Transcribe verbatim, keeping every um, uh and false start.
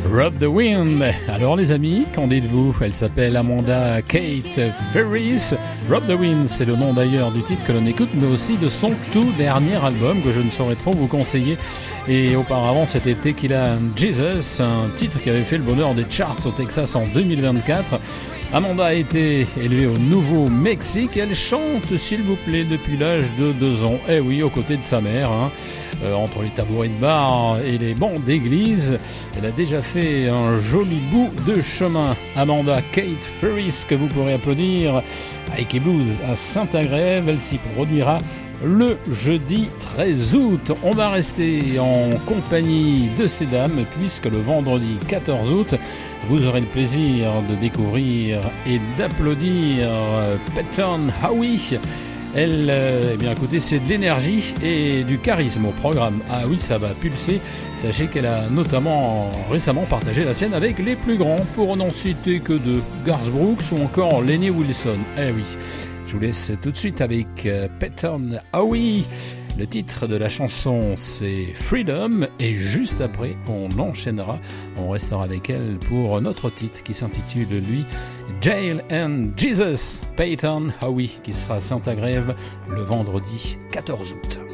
Rob the Wind. Alors les amis, qu'en dites-vous? Elle s'appelle Amanda Kate Ferris. Rob the Wind, c'est le nom d'ailleurs du titre que l'on écoute, mais aussi de son tout dernier album que je ne saurais trop vous conseiller. Et auparavant, c'était Tequila and Jesus, un titre qui avait fait le bonheur des charts au Texas en deux mille vingt-quatre. Amanda a été élevée au Nouveau-Mexique. Elle chante, s'il vous plaît, depuis l'âge de deux ans. Eh oui, aux côtés de sa mère, hein. Euh, entre les tabourets de bar et les bancs d'église. Elle a déjà fait un joli bout de chemin. Amanda Kate Ferris, que vous pourrez applaudir à Ike Blues à Saint-Agrève. Elle s'y produira le jeudi treize août. On va rester en compagnie de ces dames puisque le vendredi quatorze août, vous aurez le plaisir de découvrir et d'applaudir Peyton Howie. Elle, euh, eh bien écoutez, c'est de l'énergie et du charisme au programme. Ah oui, ça va pulser. Sachez qu'elle a notamment récemment partagé la scène avec les plus grands, pour n'en citer que deux, Garth Brooks ou encore Lenny Wilson. Eh oui, je vous laisse tout de suite avec euh, Peyton Howie. Le titre de la chanson, c'est Freedom, et juste après, on enchaînera, on restera avec elle pour notre titre qui s'intitule, lui, Jail and Jesus. Peyton Howie, qui sera à Saint-Agrève le vendredi quatorze août.